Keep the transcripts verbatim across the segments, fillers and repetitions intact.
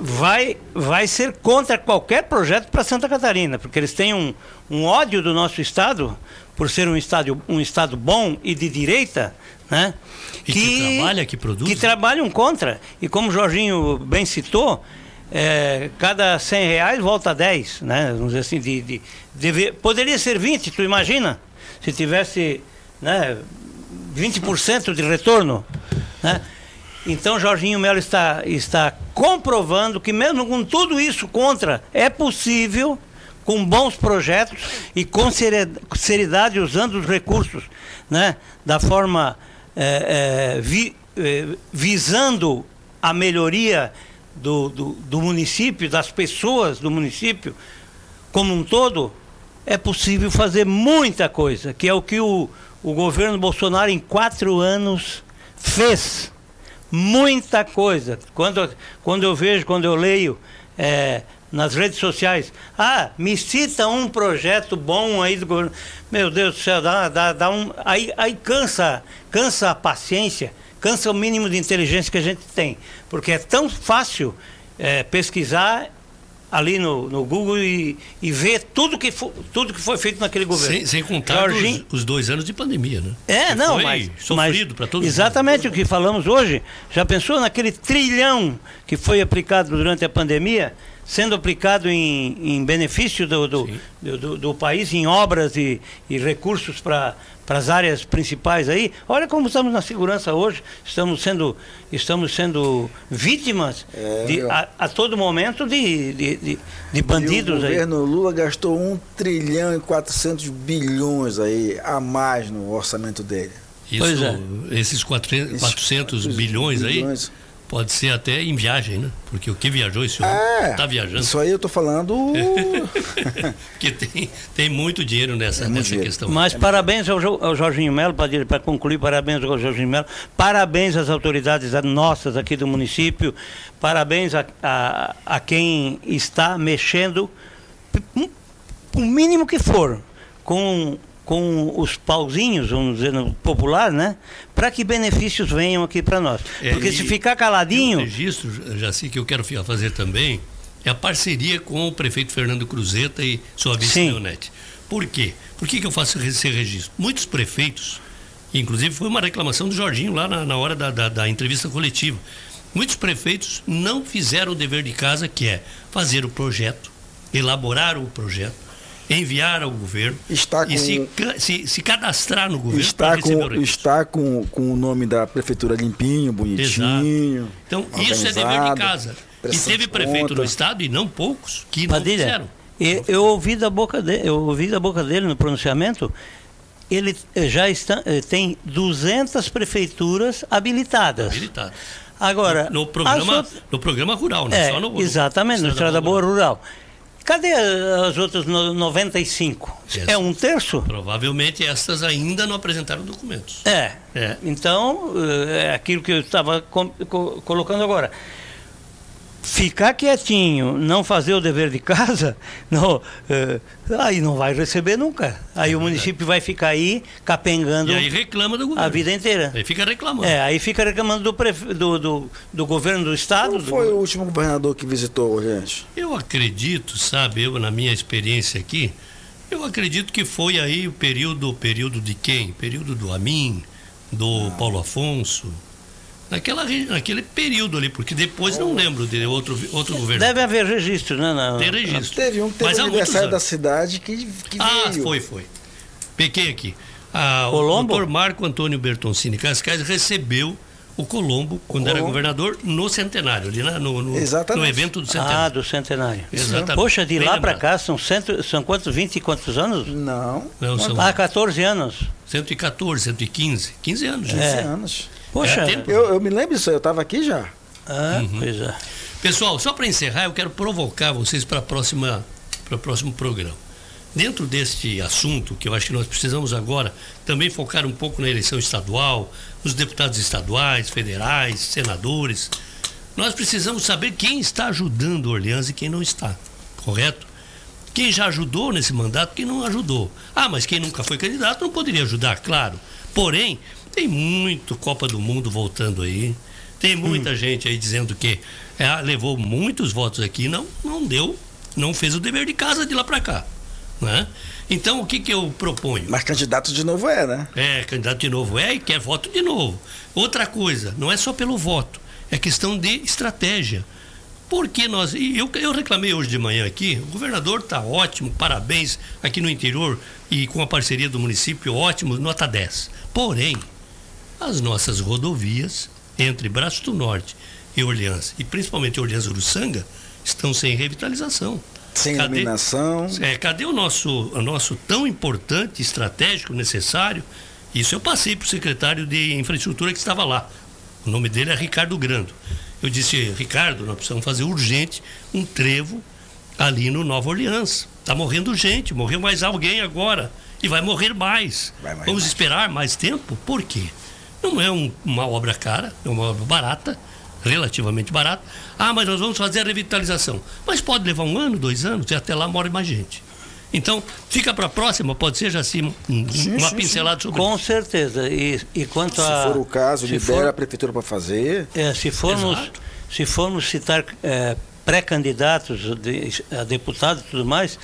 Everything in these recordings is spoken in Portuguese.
vai, vai ser contra qualquer projeto para Santa Catarina, porque eles têm um, um ódio do nosso estado, por ser um estado, um estado bom e de direita, né? E que, que trabalha, que produz. Que trabalham contra. E como o Jorginho bem citou, é, cada cem reais volta a dez, né? Vamos dizer assim, de, de, de, poderia ser vinte, tu imagina? Se tivesse, né, vinte por cento de retorno, né? Então Jorginho Melo está, está comprovando que mesmo com tudo isso contra, é possível, com bons projetos e com seriedade, usando os recursos, né, da forma é, é, vi, é, visando a melhoria do, do, do município, das pessoas do município como um todo, é possível fazer muita coisa, que é o que o, o governo Bolsonaro em quatro anos fez. Muita coisa. Quando, quando eu vejo, quando eu leio é, nas redes sociais, ah, me cita um projeto bom aí do governo. Meu Deus do céu, dá, dá, dá um. Aí, aí cansa, cansa a paciência, cansa o mínimo de inteligência que a gente tem. Porque é tão fácil é, pesquisar ali no, no Google e, e ver tudo que, for, tudo que foi feito naquele governo. Sem, sem contar os, os dois anos de pandemia, né? É, que não, foi mas... sofrido para todos. Exatamente o que falamos hoje. Já pensou naquele trilhão que foi aplicado durante a pandemia, sendo aplicado em, em benefício do, do, do, do, do país, em obras e, e recursos para para as áreas principais aí? Olha como estamos na segurança hoje, estamos sendo, estamos sendo vítimas é, de, a, a todo momento de, de, de, de bandidos aí. O governo aí. Lula gastou um trilhão e quatrocentos bilhões aí a mais no orçamento dele. Isso, pois é. Esses quatrocentos, quatrocentos bilhões, bilhões aí pode ser até em viagem, né? Porque o que viajou esse homem está é, viajando. Isso aí eu tô falando. Porque tem, tem muito dinheiro nessa, é nessa dinheiro. questão. Mas é parabéns ao, ao Jorginho Melo, para concluir, parabéns ao Jorginho Melo, parabéns às autoridades nossas aqui do município, parabéns a, a, a quem está mexendo, o mínimo que for, com. com os pauzinhos, vamos dizer, no popular, né? Para que benefícios venham aqui para nós. Porque é, se ficar caladinho... O registro, Jaci, que eu quero fazer também, é a parceria com o prefeito Fernando Cruzeta e sua vice-Leonete. Por quê? Por que, que eu faço esse registro? Muitos prefeitos, inclusive foi uma reclamação do Jorginho lá na, na hora da, da, da entrevista coletiva, muitos prefeitos não fizeram o dever de casa, que é fazer o projeto, elaborar o projeto, enviar ao governo está com, e se, se, se cadastrar no governo está com está com, com o nome da prefeitura limpinho, bonitinho. Exato. Então isso é dever de casa. E teve prefeito conta. no estado, e não poucos, que Padilha, não fizeram. Eu, eu ouvi da boca dele, eu ouvi da boca dele no pronunciamento, ele já está, tem duzentas prefeituras habilitadas. Habilitadas. Agora, no, no programa outras, no programa rural, né? É, Só no, exatamente, no Estrada Boa Rural. rural. Cadê as outras noventa e cinco? Yes. É um terço? Provavelmente estas ainda não apresentaram documentos. É. é. Então, é aquilo que eu estava colocando agora. Ficar quietinho, não fazer o dever de casa, não, é, aí não vai receber nunca. Aí é o município vai ficar aí capengando e aí reclama do governo a vida inteira. Aí fica reclamando. É, aí fica reclamando do, prefe... do, do, do governo do estado. Qual foi do... o último governador que visitou, gente? Eu acredito, sabe, eu na minha experiência aqui, eu acredito que foi aí o período, o período de quem? Período do Amin, do ah. Paulo Afonso. Naquela, naquele período ali, porque depois oh. não lembro de outro, outro governo. Deve haver registro, né? Não, Tem registro. Teve um que teve o aniversário da cidade que, que Ah, veio. foi, foi. Peguei aqui. Ah, o doutor Marco Antônio Bertoncini Cascais recebeu o Colombo, quando Colombo. era governador, no centenário, ali na, no, no, no evento do centenário. Ah, do centenário. Exatamente. Poxa, de Bem lá para cá são, cento, são quantos, vinte e quantos anos? Não. não são ah, quatorze anos. cento e quatorze, cento e quinze. quinze anos. quinze é. anos. Poxa, é eu, eu me lembro disso, eu estava aqui já. Ah, uhum. Pois é. Pessoal, só para encerrar, eu quero provocar vocês para próxima, para o próximo programa. Dentro deste assunto, que eu acho que nós precisamos agora também focar um pouco na eleição estadual, os deputados estaduais, federais, senadores, nós precisamos saber quem está ajudando Orleans e quem não está, correto? Quem já ajudou nesse mandato, quem não ajudou. Ah, mas quem nunca foi candidato não poderia ajudar, claro. Porém, tem muito Copa do Mundo voltando aí, tem muita hum. gente aí dizendo que é, levou muitos votos aqui, não, não deu, não fez o dever de casa de lá para cá, né? Então, o que que eu proponho? Mas candidato de novo é, né? É, candidato de novo é e quer voto de novo. Outra coisa, não é só pelo voto, é questão de estratégia. Porque nós, e eu, eu reclamei hoje de manhã aqui, o governador está ótimo, parabéns, aqui no interior e com a parceria do município, ótimo, nota dez. Porém, as nossas rodovias entre Braço do Norte e Orleans, e principalmente Orleans-Uruçanga, estão sem revitalização. Sem Cadê, iluminação. É, cadê o nosso, o nosso tão importante, estratégico, necessário? Isso eu passei para o secretário de infraestrutura que estava lá. O nome dele é Ricardo Grando. Eu disse, Ricardo, nós precisamos fazer urgente um trevo ali no Nova Orleans. Está morrendo gente, morreu mais alguém agora. E vai morrer mais. Vai mais Vamos mais. esperar mais tempo? Por quê? Não é um, uma obra cara, é uma obra barata, relativamente barata. Ah, mas nós vamos fazer a revitalização. Mas pode levar um ano, dois anos, e até lá morre mais gente. Então, fica para a próxima, pode ser já assim, um, Sim, uma sim, pincelada sobre Com isso. certeza. E, e quanto Se a. for o caso, se libera for- a prefeitura para fazer. É, se formos, Exato. se formos citar é, pré-candidatos de- a deputado e tudo mais,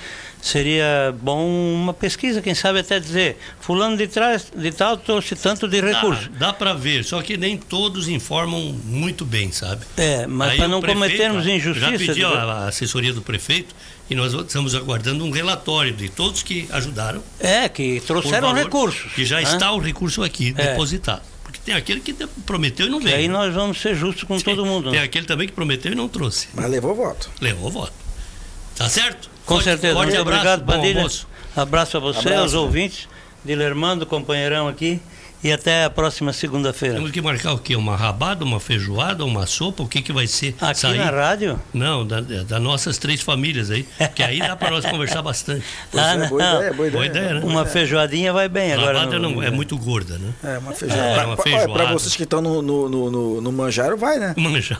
seria bom uma pesquisa, quem sabe até dizer, fulano de trás de tal trouxe tanto de recurso. Dá, dá para ver, só que nem todos informam muito bem, sabe? É, mas Aí para o não prefeito, cometermos Já injustiça. pedi de- a, a assessoria do prefeito e nós estamos aguardando um relatório de todos que ajudaram. É, que por trouxeram valor, recursos. Que já né? está o recurso aqui É. depositado. Porque tem aquele que de- prometeu e não E veio. aí nós vamos ser justos com todo mundo. Tem né? aquele também que prometeu e não trouxe. Mas levou voto. Levou o voto. Tá certo? Com Forte- certeza. forte Muito abraço, obrigado, bom Padilha. almoço. Abraço a você, Abraço. aos ouvintes, Dilermando, companheirão aqui. E até a próxima segunda-feira. Temos que marcar o quê? Uma rabada, uma feijoada, uma sopa? O que que vai ser? Aqui Sair? na rádio? Não, da, das nossas três famílias aí. Que aí dá para nós conversar bastante. Pois Ah, é, boa não. ideia, boa ideia. Boa ideia, né? Uma feijoadinha vai bem agora. Rabada no- não, é muito gorda, né? É, uma feijoada. É, Pra- uma pra- feijoada. Olha, pra vocês que estão no, no, no, no, no Manjaro, vai, né? Manjar.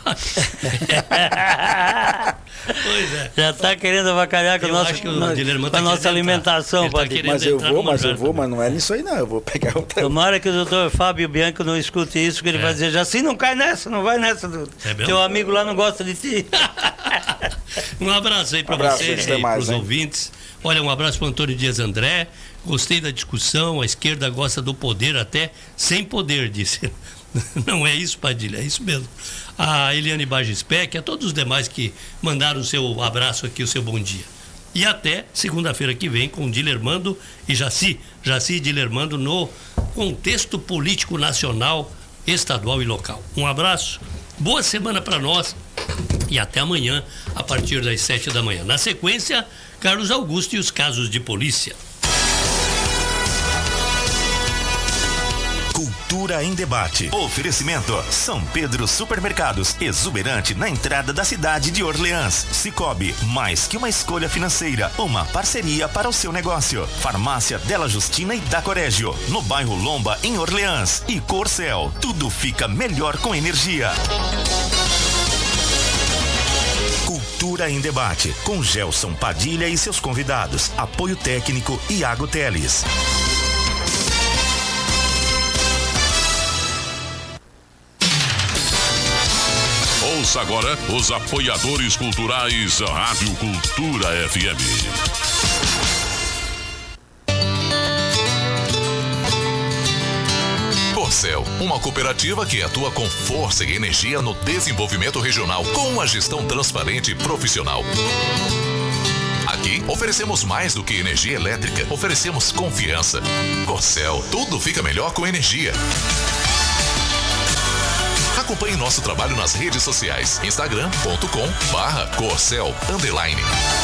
Pois é. Já está querendo avacalhar com, Eu nosso, acho que o no- Dilerman com a tá nossa querendo alimentação, entrar. Ele tá Padilha. querendo- Mas eu entrar vou, no mas eu Manjaro vou, também. mas não é nisso aí não. Eu vou pegar outra. Tomara que o doutor Fábio Bianco não escute isso, que ele É. vai dizer, já assim não cai nessa, não vai nessa, Dudu. É mesmo? Teu amigo lá não gosta de ti. Um abraço aí para Abraço, vocês até e mais, para os hein? ouvintes. Olha, um abraço para o Antônio Dias André. Gostei da discussão. A esquerda gosta do poder até sem poder, disse. Não é isso, Padilha, é isso mesmo. A Eliane Barges Peck, a todos os demais que mandaram o seu abraço aqui, o seu bom dia. E até segunda-feira que vem com Dilermando e Jaci. Jaci e Dilermando no contexto político nacional, estadual e local. Um abraço, boa semana para nós e até amanhã, a partir das sete da manhã. Na sequência, Carlos Augusto e os casos de polícia. Cultura em debate. Oferecimento São Pedro Supermercados, exuberante na entrada da cidade de Orleans. Cicobi, mais que uma escolha financeira, uma parceria para o seu negócio. Farmácia Della Justina e da Corégio, no bairro Lomba, em Orleans. E Corcel, tudo fica melhor com energia. Cultura em debate, com Gelson Padilha e seus convidados. Apoio técnico Iago Teles. Ouça agora os apoiadores culturais Rádio Cultura F M. Corcel, uma cooperativa que atua com força e energia no desenvolvimento regional, com uma gestão transparente e profissional. Aqui oferecemos mais do que energia elétrica, oferecemos confiança. Corcel, tudo fica melhor com energia. Acompanhe nosso trabalho nas redes sociais, instagram ponto com barra Corcel underline.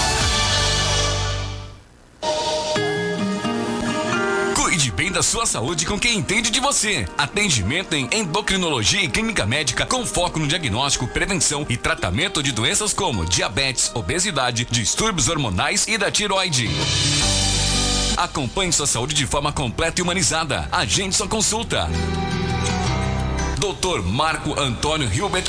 Cuide bem da sua saúde com quem entende de você. Atendimento em endocrinologia e clínica médica com foco no diagnóstico, prevenção e tratamento de doenças como diabetes, obesidade, distúrbios hormonais e da tiroide. Acompanhe sua saúde de forma completa e humanizada. Agende sua consulta. doutor Marco Antônio Hilbert